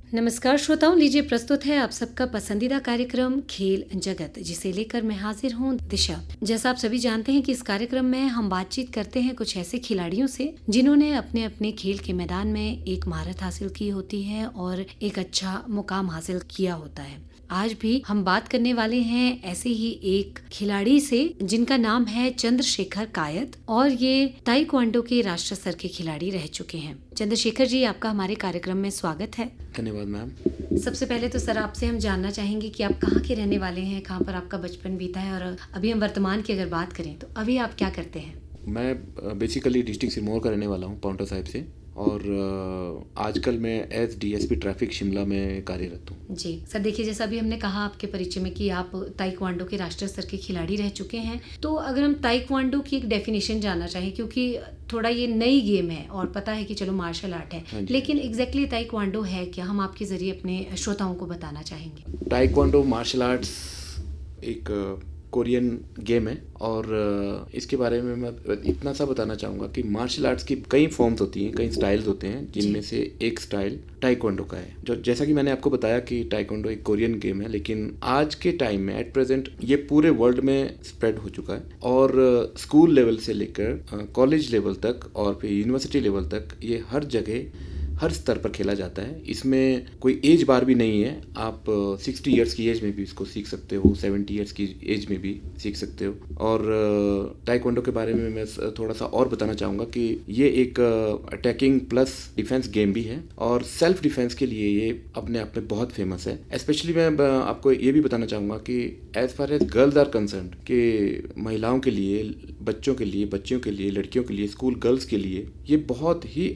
नमस्कार श्रोताओं, लीजिए प्रस्तुत है आप सबका पसंदीदा कार्यक्रम खेल जगत, जिसे लेकर मैं हाजिर हूं दिशा। जैसा आप सभी जानते हैं कि इस कार्यक्रम में हम बातचीत करते हैं कुछ ऐसे खिलाड़ियों से जिन्होंने अपने अपने खेल के मैदान में एक महारत हासिल की होती है और एक अच्छा मुकाम हासिल किया होता है। आज भी हम बात करने वाले हैं ऐसे ही एक खिलाड़ी से जिनका नाम है चंद्रशेखर कायत और ये ताइक्वांडो के राष्ट्रीय स्तर के खिलाड़ी रह चुके हैं। चंद्रशेखर जी, आपका हमारे कार्यक्रम में स्वागत है। धन्यवाद मैम। सबसे पहले तो सर आपसे हम जानना चाहेंगे कि आप कहाँ के रहने वाले हैं, कहाँ पर आपका बचपन बीता है और अभी हम वर्तमान की अगर बात करें तो अभी आप क्या करते हैं? मैं बेसिकली डिस्ट्रिक्ट सिरमौर का रहने वाला हूँ, पाउंटा साहिब से, और आजकल मैं एज डीएसपी ट्रैफिक शिमला में कार्यरत हूँ। जी सर, देखिए जैसा अभी हमने कहा आपके परिचय में कि आप ताइक्वांडो के राष्ट्रीय स्तर के खिलाड़ी रह चुके हैं, तो अगर हम ताइक्वांडो की एक डेफिनेशन जानना चाहें, क्योंकि थोड़ा ये नई गेम है और पता है कि चलो मार्शल आर्ट है, लेकिन एग्जैक्टली ताइक्वांडो है क्या, हम आपके जरिए अपने श्रोताओं को बताना चाहेंगे। ताइक्वांडो मार्शल आर्ट्स एक कोरियन गेम है और इसके बारे में मैं इतना सा बताना चाहूँगा कि मार्शल आर्ट्स की कई फॉर्म्स होती हैं, कई स्टाइल्स होते हैं, जिनमें से एक स्टाइल ताइक्वांडो का है। जो जैसा कि मैंने आपको बताया कि ताइक्वांडो एक कोरियन गेम है, लेकिन आज के टाइम में एट प्रेजेंट ये पूरे वर्ल्ड में स्प्रेड हो चुका है और स्कूल लेवल से लेकर कॉलेज लेवल तक और फिर यूनिवर्सिटी लेवल तक ये हर जगह हर स्तर पर खेला जाता है। इसमें कोई एज बार भी नहीं है। आप 60 इयर्स की एज में भी इसको सीख सकते हो, 70 इयर्स की एज में भी सीख सकते हो। और ताइक्वांडो के बारे में मैं थोड़ा सा और बताना चाहूँगा कि ये एक अटैकिंग प्लस डिफेंस गेम भी है और सेल्फ डिफेंस के लिए ये अपने आप में बहुत फेमस है। स्पेशली मैं आपको ये भी बताना चाहूँगा कि as far as girls are concerned, कि महिलाओं के लिए, बच्चों के लिए, बच्चियों के लिए, लड़कियों के लिए, स्कूल गर्ल्स के लिए ये बहुत ही